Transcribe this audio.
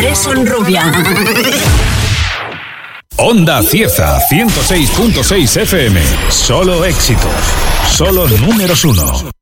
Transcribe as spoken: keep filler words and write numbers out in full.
Jason Rubia. Onda Cieza ciento seis punto seis F M. Solo éxitos. Solo números uno.